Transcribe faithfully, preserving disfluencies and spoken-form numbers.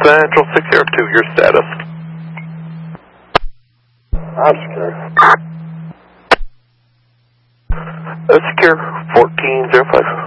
Central six zero two, your status. I'm secure. Uh, secure fourteen zero five.